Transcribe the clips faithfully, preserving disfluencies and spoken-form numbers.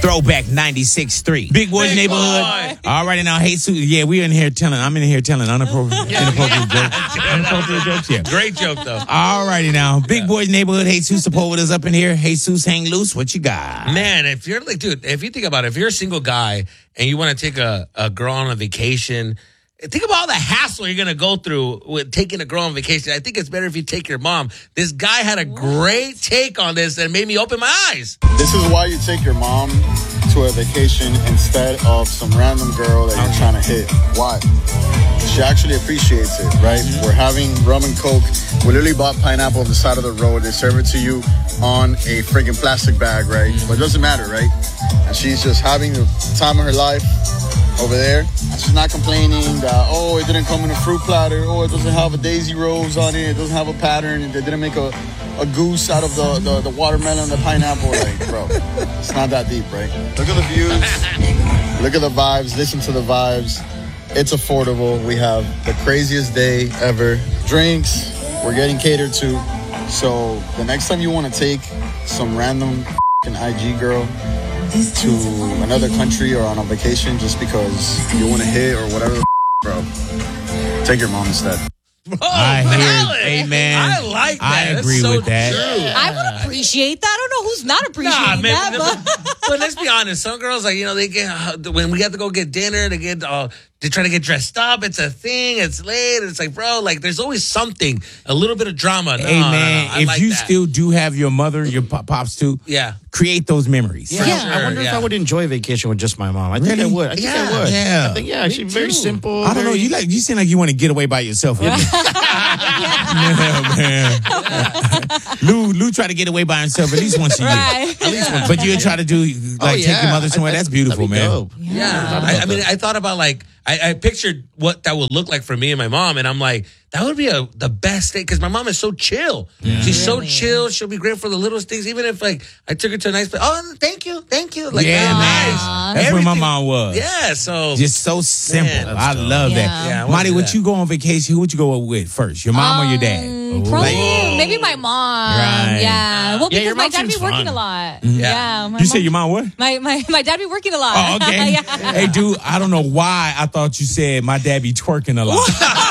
Throwback ninety-six point three. Big Boys Big Neighborhood. Boy. All right, now, hey, Sue. Yeah, we in here telling. I'm in here telling inappropriate, inappropriate jokes. Inappropriate jokes, yeah. Great joke, though. All righty now. Big yeah. Boys Neighborhood. Jesus support with us up in here. Jesus, hang loose. What you got? Man, if you're like, dude, if you think about it, if you're a single guy and you want to take a, a girl on a vacation, think about all the hassle you're going to go through with taking a girl on vacation. I think it's better if you take your mom. This guy had a great take on this and made me open my eyes. This is why you take your mom to a vacation instead of some random girl that you're trying to hit. Why? She actually appreciates it, right? Mm-hmm. We're having rum and Coke. We literally bought pineapple on the side of the road. They serve it to you on a freaking plastic bag, right? Mm-hmm. But it doesn't matter, right? And she's just having the time of her life over there. She's not complaining that, oh, it didn't come in a fruit platter. Oh, it doesn't have a daisy rose on it. It doesn't have a pattern. They didn't make a, a goose out of the, the, the watermelon and the pineapple. Like, bro, it's not that deep, right? Look at the views. Look at the vibes. Listen to the vibes. It's affordable. We have the craziest day ever. Drinks, we're getting catered to. So the next time you want to take some random I G girl to another country or on a vacation just because you want to hit or whatever, bro, take your mom instead. Oh, I hear, amen. I like that. I agree That's so with that. True. I would appreciate that. I don't know who's not appreciating nah, man, that. But, but let's be honest. Some girls, like, you know, they get, when we have to go get dinner, they get, uh, they try to get dressed up. It's a thing. It's late. It's like, bro, like, there's always something, a little bit of drama. No, hey, man, no, no, if like you that. still do have your mother, your pop- pops too, yeah, create those memories. Yeah, Yeah. Sure. I wonder Yeah. if I would enjoy a vacation with just my mom. I think Really? I would. I think Yeah. I would. Yeah. I think, yeah, she's very simple. I don't know. very- You like you seem like you want to get away by yourself. Yeah, man. Lou, Lou try to get away by himself at least once a year. Right. At least once. But you try to do like Oh, take yeah. your mother somewhere. I- That's beautiful, that'd be man. dope. Yeah, I, I mean, I thought about like I, I pictured what that would look like for me and my mom, and I'm like, that would be a the best thing because my mom is so chill. Yeah. She's Really? so chill. She'll be great for the littlest things. Even if like I took her to a nice place, oh, thank you, thank you. Like, Yeah, oh, man. nice. That's where my Everything- mom was. Yeah, so Just so simple. Man, I love Yeah. that. Yeah, I wanna Marty, do would that. you go on vacation? Who would you go with first? Your mom or your dad? Um, Probably, Like- maybe my mom. Right. Yeah. Well, Yeah, because your my mom dad be seems working fun. a lot. Yeah. Yeah. my You say mom- your mom what? My, my, my dad be working a lot. Oh, okay. Yeah. Hey, dude, I don't know why I thought you said my dad be twerking a lot.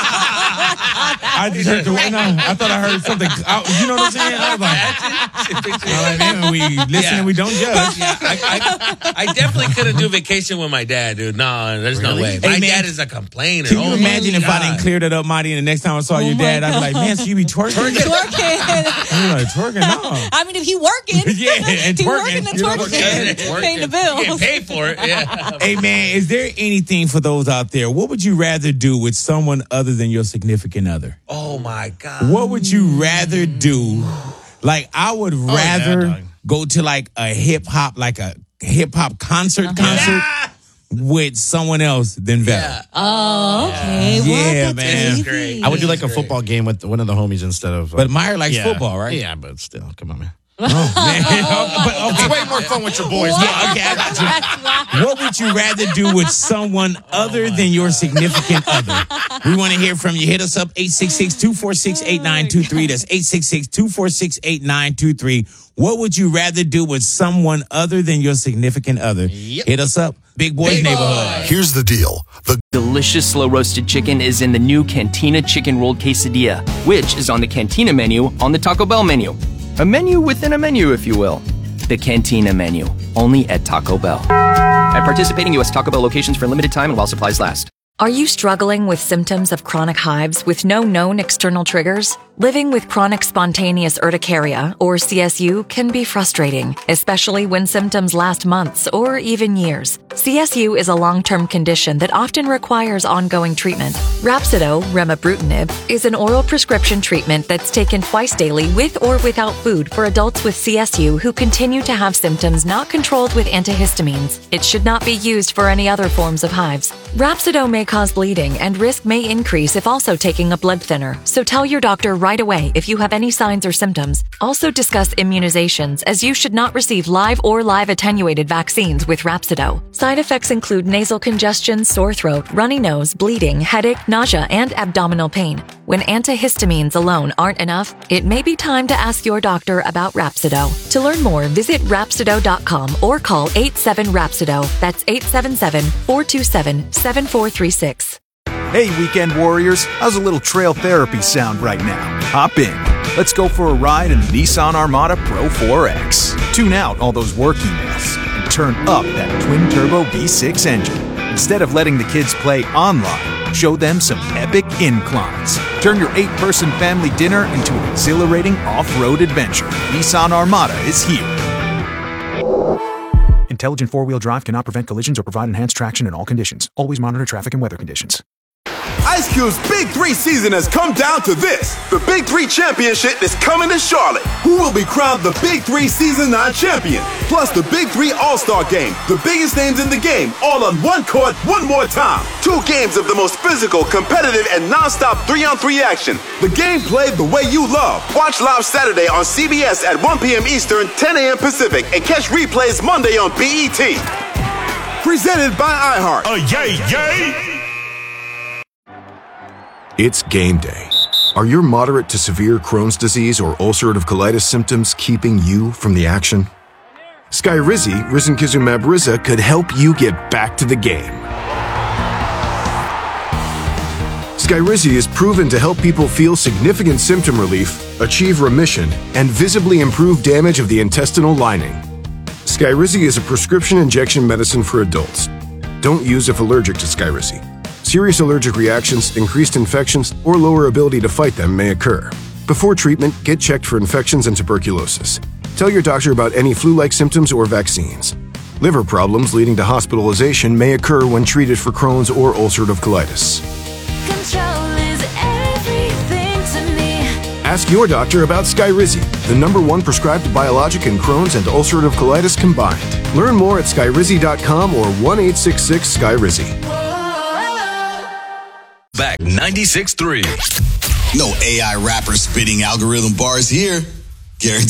I just heard the no, I thought I heard something. I, you know what I'm saying? I was like, all right, man, we listen Yeah. and we don't judge. yeah, I, I, I definitely couldn't do vacation with my dad, dude. No, there's no way. Hey, My man, dad is a complainer. Can you Oh, imagine my if I God. didn't clear that up, Marty, and the next time I saw your Oh, my dad, I'd be like, man, so you be twerking? Twerking. I'm like, twerking? No. I mean, if he working, Yeah, and he twerking. working and You know, twerking, twerking. paying the You get bills. paid for it. Yeah. Hey, man, is there anything for those out there? What would you rather do with someone other than your significant other? Oh my God. What would you rather do? Like, I would yeah, rather dog. go to like a hip hop, like a hip hop concert concert Ah! with someone else than Vera. Yeah. Oh, okay. Yeah, Well, that's man. easy. Great. I would do like a Great. football game with one of the homies instead of. uh, But Meyer likes yeah. football, right? Yeah, but still, come on, man. Oh, man. but, okay. It's way more fun with your boys. Yeah, okay, I got you. What would you rather do with someone other than your significant other? We want to hear from you. Hit us up, eight six six, two four six, eight nine two three. That's eight six six, two four six, eight nine two three. What would you rather do with someone other than your significant other? Yep. Hit us up, Big Boys Big Neighborhood. Here's the deal. The Delicious slow roasted chicken is in the new Cantina Chicken Rolled Quesadilla, which is on the Cantina menu on the Taco Bell menu. A menu within a menu, if you will. The Cantina menu, only at Taco Bell. At participating U S Taco Bell locations for a limited time and while supplies last. Are you struggling with symptoms of chronic hives with no known external triggers? Living with chronic spontaneous urticaria, or C S U, can be frustrating, especially when symptoms last months or even years. C S U is a long-term condition that often requires ongoing treatment. Rhapsido, remibrutinib, is an oral prescription treatment that's taken twice daily with or without food for adults with C S U who continue to have symptoms not controlled with antihistamines. It should not be used for any other forms of hives. Rhapsido may cause bleeding and risk may increase if also taking a blood thinner, so tell your doctor right right away if you have any signs or symptoms. Also discuss immunizations, as you should not receive live or live attenuated vaccines with Rhapsido. Side effects include nasal congestion, sore throat, runny nose, bleeding, headache, nausea, and abdominal pain. When antihistamines alone aren't enough, it may be time to ask your doctor about Rhapsido. To learn more, visit Rhapsido dot com or call eight seven Rhapsido. That's eight seven seven, four two seven, seven four three six. Hey, weekend warriors, how's a little trail therapy sound right now? Hop in. Let's go for a ride in the Nissan Armada Pro four X. Tune out all those work emails and turn up that twin-turbo V six engine. Instead of letting the kids play online, show them some epic inclines. Turn your eight-person family dinner into an exhilarating off-road adventure. Nissan Armada is here. Intelligent four-wheel drive cannot prevent collisions or provide enhanced traction in all conditions. Always monitor traffic and weather conditions. Ice Cube's Big Three season has come down to this. The Big Three Championship is coming to Charlotte. Who will be crowned the Big Three Season nine champion? Plus the Big Three All-Star Game. The biggest names in the game, all on one court, one more time. Two games of the most physical, competitive, and non-stop three-on-three action. The game played the way you love. Watch live Saturday on C B S at one p.m. Eastern, ten a.m. Pacific, and catch replays Monday on B E T. Presented by iHeart. Oh, yay, yay! It's game day. Are your moderate to severe Crohn's disease or ulcerative colitis symptoms keeping you from the action? Skyrizi, risankizumab Riza, could help you get back to the game. Skyrizi is proven to help people feel significant symptom relief, achieve remission, and visibly improve damage of the intestinal lining. Skyrizi is a prescription injection medicine for adults. Don't use if allergic to Skyrizi. Serious allergic reactions, increased infections, or lower ability to fight them may occur. Before treatment, get checked for infections and tuberculosis. Tell your doctor about any flu-like symptoms or vaccines. Liver problems leading to hospitalization may occur when treated for Crohn's or ulcerative colitis. Control is everything to me. Ask your doctor about Skyrizi, the number one prescribed biologic in Crohn's and ulcerative colitis combined. Learn more at skyrizi dot com or one eight six six Skyrizi. Back ninety-six point three. No A I rapper spitting algorithm bars here. Guaranteed.